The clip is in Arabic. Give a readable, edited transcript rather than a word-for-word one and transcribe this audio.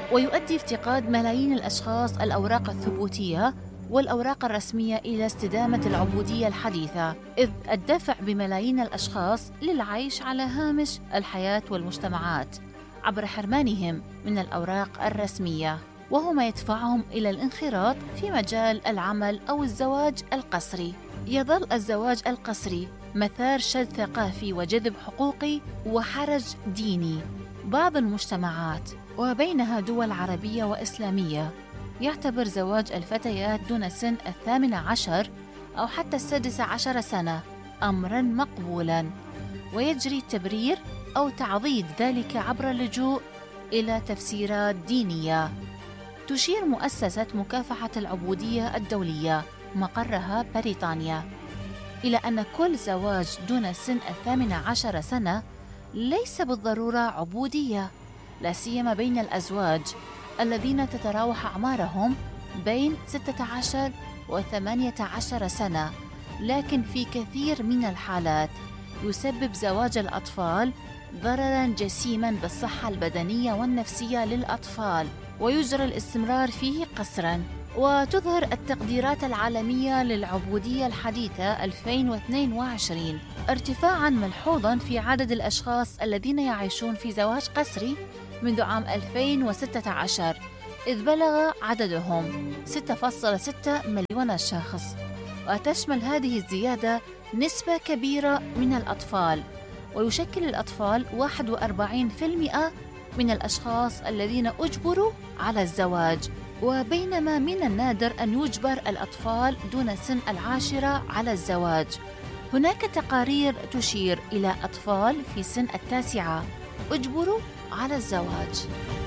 ويؤدي افتقاد ملايين الأشخاص الأوراق الثبوتية والأوراق الرسمية إلى استدامة العبودية الحديثة، إذ الدفع بملايين الأشخاص للعيش على هامش الحياة والمجتمعات عبر حرمانهم من الأوراق الرسمية، وهو ما يدفعهم إلى الانخراط في مجال العمل أو الزواج القسري. يظل الزواج القسري مثار شد ثقافي وجذب حقوقي وحرج ديني. بعض المجتمعات وبينها دول عربية وإسلامية يعتبر زواج الفتيات دون سن 18 أو حتى 16 سنة أمراً مقبولاً، ويجري تبرير أو تعضيد ذلك عبر اللجوء إلى تفسيرات دينية. تشير مؤسسة مكافحة العبودية الدولية مقرها بريطانيا إلى أن كل زواج دون سن 18 سنة ليس بالضرورة عبودية، لا سيما بين الأزواج الذين تتراوح أعمارهم بين 16 و 18 سنة، لكن في كثير من الحالات يسبب زواج الأطفال ضرراً جسيماً بالصحة البدنية والنفسية للأطفال، ويجرى الاستمرار فيه قسراً. وتظهر التقديرات العالمية للعبودية الحديثة 2022 ارتفاعاً ملحوظاً في عدد الأشخاص الذين يعيشون في زواج قسري منذ عام 2016، إذ بلغ عددهم 6.6 مليون شخص. وتشمل هذه الزيادة نسبة كبيرة من الأطفال، ويشكل الأطفال 41% من الأشخاص الذين أجبروا على الزواج، وبينما من النادر أن يجبر الأطفال دون سن 10 على الزواج. هناك تقارير تشير إلى أطفال في سن 9 أجبروا على الزواج.